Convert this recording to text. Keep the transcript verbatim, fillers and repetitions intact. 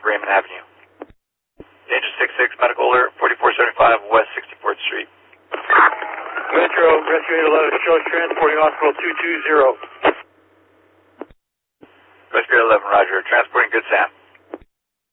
Raymond Avenue. Danger six six, medical alert, forty-four seventy-five West sixty-fourth Street. Metro, Rescue eight eleven, shows transporting hospital two two zero. Rescue eight eleven, roger. Transporting Good Sam.